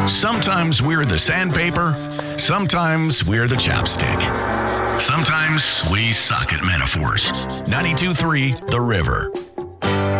Sometimes we're the sandpaper, sometimes we're the chapstick. Sometimes we suck at metaphors. 92.3 The River.